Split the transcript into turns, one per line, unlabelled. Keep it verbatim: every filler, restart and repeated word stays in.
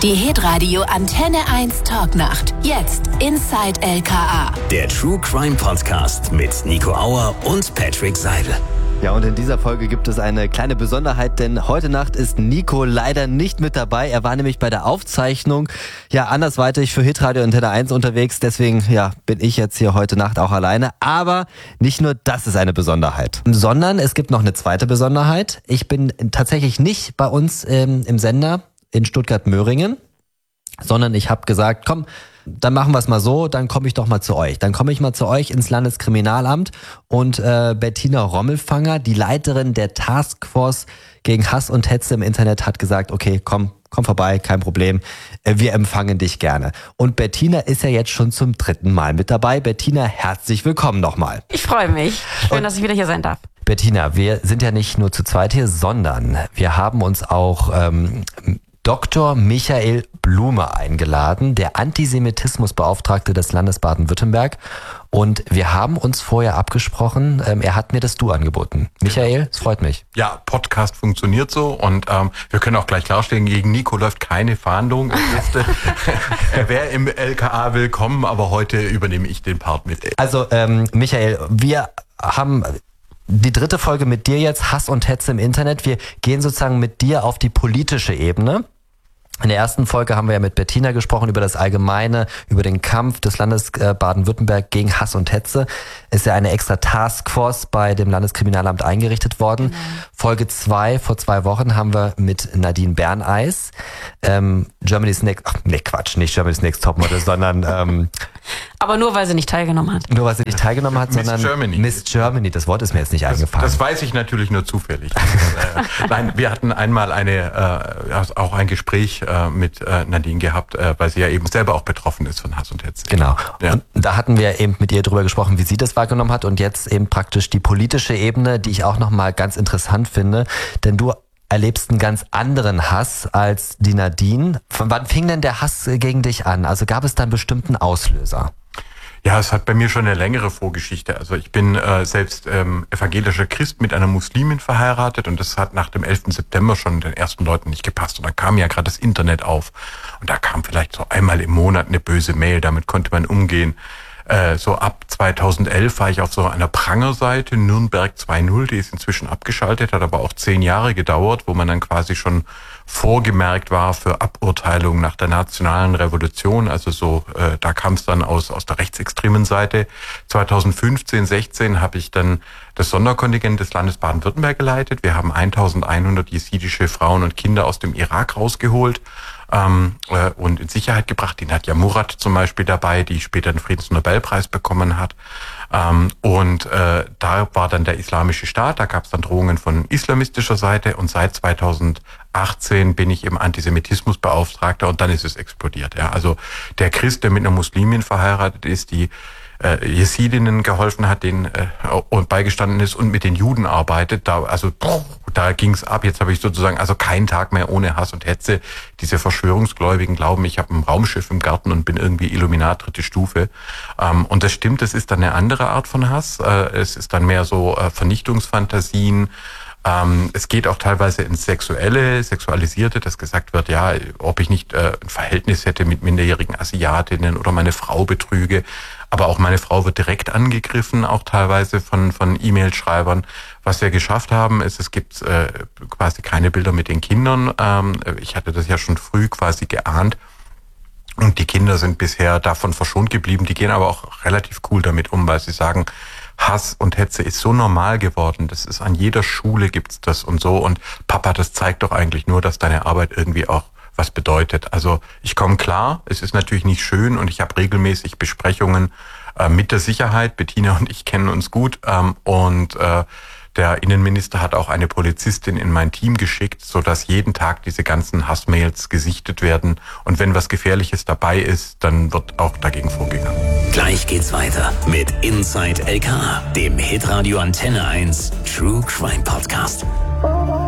Die Hitradio Antenne eins Talknacht. Jetzt Inside L K A.
Der True Crime Podcast mit Nico Auer und Patrick Seidel.
Ja, und in dieser Folge gibt es eine kleine Besonderheit, denn heute Nacht ist Nico leider nicht mit dabei. Er war nämlich bei der Aufzeichnung ja andersweitig für Hitradio Antenne eins unterwegs. Deswegen ja, bin ich jetzt hier heute Nacht auch alleine. Aber nicht nur das ist eine Besonderheit, sondern es gibt noch eine zweite Besonderheit. Ich bin tatsächlich nicht bei uns ähm, im Sender in Stuttgart-Möhringen, sondern ich habe gesagt, komm, dann machen wir es mal so, dann komme ich doch mal zu euch. Dann komme ich mal zu euch ins Landeskriminalamt und äh, Bettina Rommelfanger, die Leiterin der Taskforce gegen Hass und Hetze im Internet, hat gesagt, okay, komm, komm vorbei, kein Problem, äh, wir empfangen dich gerne. Und Bettina ist ja jetzt schon zum dritten Mal mit dabei. Bettina, herzlich willkommen nochmal.
Ich freue mich. Schön,
und
dass ich wieder hier sein darf.
Bettina, wir sind ja nicht nur zu zweit hier, sondern wir haben uns auch ähm, Doktor Michael Blume eingeladen, der Antisemitismusbeauftragte des Landes Baden-Württemberg. Und wir haben uns vorher abgesprochen, ähm, er hat mir das Du angeboten. Michael, es freut mich.
Ja, Podcast funktioniert so und ähm, wir können auch gleich klarstellen, gegen Nico läuft keine Fahndung. Er wäre im L K A willkommen, aber heute übernehme ich den Part mit.
Also ähm, Michael, wir haben die dritte Folge mit dir jetzt, Hass und Hetze im Internet. Wir gehen sozusagen mit dir auf die politische Ebene. In der ersten Folge haben wir ja mit Bettina gesprochen über das Allgemeine, über den Kampf des Landes Baden-Württemberg gegen Hass und Hetze. Ist ja eine extra Taskforce bei dem Landeskriminalamt eingerichtet worden. Genau. Folge zwei, vor zwei Wochen, haben wir mit Nadine Berneis, ähm, Germany's Next, ach nee, Quatsch, nicht Germany's Next Topmodel, sondern ähm,
aber nur, weil sie nicht teilgenommen hat.
Nur, weil sie nicht teilgenommen hat,
Miss
sondern
Germany.
Miss Germany, das Wort ist mir jetzt nicht
das,
eingefallen.
Das weiß ich natürlich nur zufällig. äh, nein, wir hatten einmal eine, äh, auch ein Gespräch äh, mit äh, Nadine gehabt, äh, weil sie ja eben selber auch betroffen ist von Hass und Hetze.
Genau.
Ja.
Und da hatten wir eben mit ihr drüber gesprochen, wie sie das wahrgenommen hat und jetzt eben praktisch die politische Ebene, die ich auch nochmal ganz interessant finde, denn du erlebst einen ganz anderen Hass als die Nadine. Von wann fing denn der Hass gegen dich an? Also gab es da einen bestimmten Auslöser?
Ja, es hat bei mir schon eine längere Vorgeschichte. Also ich bin äh, selbst ähm, evangelischer Christ mit einer Muslimin verheiratet und das hat nach dem elften September schon den ersten Leuten nicht gepasst. Und dann kam ja gerade das Internet auf und da kam vielleicht so einmal im Monat eine böse Mail, damit konnte man umgehen. Äh, so ab zweitausendelf war ich auf so einer Prangerseite, Nürnberg zwei null, die ist inzwischen abgeschaltet, hat aber auch zehn Jahre gedauert, wo man dann quasi schon vorgemerkt war für Aburteilung nach der nationalen Revolution. Also so, äh, da kam es dann aus aus der rechtsextremen Seite. zweitausendfünfzehn, sechzehn habe ich dann das Sonderkontingent des Landes Baden-Württemberg geleitet. Wir haben eintausendeinhundert jesidische Frauen und Kinder aus dem Irak rausgeholt ähm, äh, und in Sicherheit gebracht. Die Nadja Murad zum Beispiel dabei, die später den Friedensnobelpreis bekommen hat. Ähm, und äh, da war dann der Islamische Staat, da gab es dann Drohungen von islamistischer Seite und seit zweitausendachtzehn bin ich eben Antisemitismusbeauftragter und dann ist es explodiert. Ja, also der Christ, der mit einer Muslimin verheiratet ist, die äh, Jesidinnen geholfen hat, denen äh, und beigestanden ist und mit den Juden arbeitet, da also da ging's ab. Jetzt habe ich sozusagen also keinen Tag mehr ohne Hass und Hetze. Diese Verschwörungsgläubigen glauben, ich habe ein Raumschiff im Garten und bin irgendwie Illuminat dritte Stufe. Ähm, und das stimmt, das ist dann eine andere Art von Hass. Äh, es ist dann mehr so äh, Vernichtungsfantasien. Ähm, es geht auch teilweise ins Sexuelle, Sexualisierte, dass gesagt wird, ja, ob ich nicht äh, ein Verhältnis hätte mit minderjährigen Asiatinnen oder meine Frau betrüge. Aber auch meine Frau wird direkt angegriffen, auch teilweise von von E-Mail-Schreibern. Was wir geschafft haben, ist, es gibt äh, quasi keine Bilder mit den Kindern. Ähm, ich hatte das ja schon früh quasi geahnt. Und die Kinder sind bisher davon verschont geblieben. Die gehen aber auch relativ cool damit um, weil sie sagen, Hass und Hetze ist so normal geworden. Das ist an jeder Schule gibt's das und so. Und Papa, das zeigt doch eigentlich nur, dass deine Arbeit irgendwie auch was bedeutet. Also ich komme klar, es ist natürlich nicht schön und ich habe regelmäßig Besprechungen äh, mit der Sicherheit. Bettina und ich kennen uns gut ähm, und äh, der Innenminister hat auch eine Polizistin in mein Team geschickt, sodass jeden Tag diese ganzen Hassmails gesichtet werden. Und wenn was Gefährliches dabei ist, dann wird auch dagegen vorgegangen.
Gleich geht's weiter mit Inside L K A, dem Hitradio Antenne eins True Crime Podcast.